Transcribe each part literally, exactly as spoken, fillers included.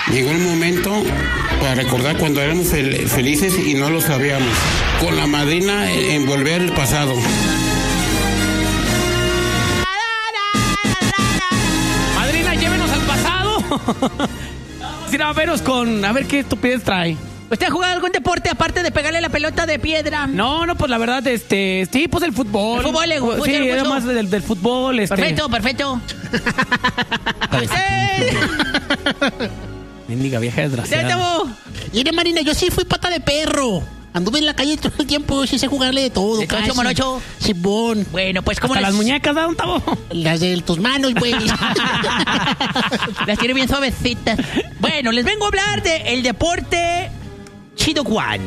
Llegó el momento para recordar cuando éramos fel- felices y no lo sabíamos. Con la madrina en volver al pasado. Madrina, llévenos al pasado. Vamos a ir a veros con... A ver qué estupidez trae. ¿Usted ha jugado algún deporte aparte de pegarle la pelota de piedra? No, no, pues la verdad, este... Sí, pues el fútbol. ¿El fútbol le gusta Sí, mucho? era más del, del fútbol, este... Perfecto, perfecto. Mendiga vieja desgraciada. Mire, Marina, yo sí fui pata de perro. Anduve en la calle todo el tiempo, sí sé jugarle de todo. ¿De tocho, morocho? Simón. Bueno, pues como Hasta les... las muñecas, ¿da un tabo? Las de tus manos, güey. Las tiene bien suavecitas. Bueno, les vengo a hablar de el deporte Chido Juan.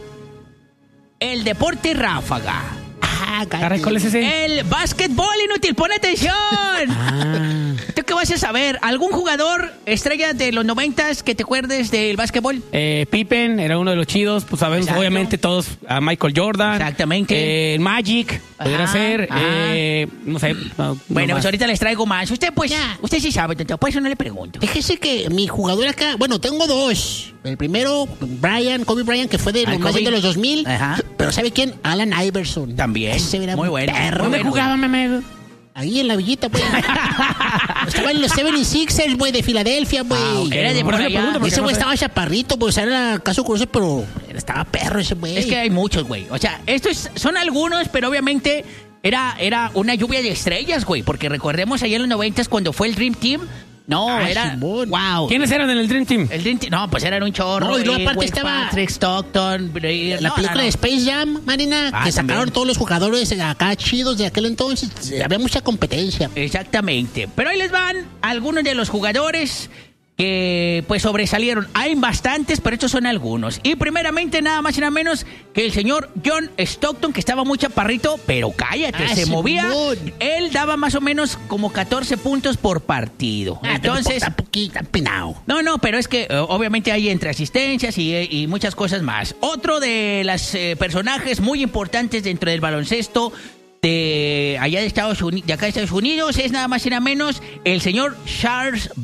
El deporte ráfaga. Ah, Caray, ¿cuál es ese? El básquetbol inútil, pon atención. Ah. ¿Tú qué vas a saber? ¿Algún jugador estrella de los noventas que te acuerdes del básquetbol? Eh, Pippen era uno de los chidos, pues sabemos Exacto. obviamente todos a Michael Jordan. Exactamente. Eh, Magic, pudiera Ajá, ser. ajá. Eh, no sé. No, Bueno, no pues más. ahorita les traigo más. Usted, pues, Ya. usted sí sabe, tonto, por eso no le pregunto. Fíjese que mi jugador acá, bueno, tengo dos. El primero, Bryant, Kobe Bryant, que fue de Ah, los más Kobe. de los dos mil. Ajá. Pero ¿sabe quién? Alan Iverson. También. Ese era Muy un bueno. perro. ¿Dónde bueno. jugaba, meme? Ahí en la villita, pues. Estaba en los setenta y seis, güey, de Filadelfia, güey. Ah, ok. Era de Por por eso le allá. pregunto, porque Ese no güey sé. estaba chaparrito, pues era caso curioso, pero estaba perro ese güey. Es que hay muchos, güey. O sea, estos son algunos, pero obviamente era, era una lluvia de estrellas, güey. Porque recordemos allá en los noventas cuando fue el Dream Team. No, Ah, era... Simón. Wow. ¿Quiénes eran en el Dream Team? El Dream Team... No, pues eran un chorro. No, y luego eh, aparte Will estaba- Patrick, Stockton... Blair, La no, película no, no. de Space Jam, Marina, Ah, que sacaron también. todos los jugadores acá chidos de aquel entonces. Había mucha competencia. Exactamente. Pero ahí les van algunos de los jugadores que pues sobresalieron. Hay bastantes, pero estos son algunos. Y primeramente nada más y nada menos que el señor John Stockton, que estaba muy chaparrito, pero cállate, Ah, se Simón. movía. Él daba más o menos como catorce puntos por partido. Entonces... Está poquito pinado. No, no, pero es que eh, obviamente hay entre asistencias y, eh, y muchas cosas más. Otro de los personajes muy importantes dentro del baloncesto de allá de Estados Unidos, de acá de Estados Unidos, es nada más y nada menos el señor Charles